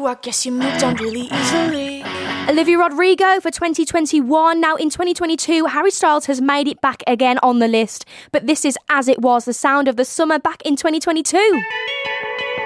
Ooh, I guess you moved on really easily. Olivia Rodrigo for 2021. Now in 2022, Harry Styles has made it back again on the list. But this is As It Was, the sound of the summer back in 2022.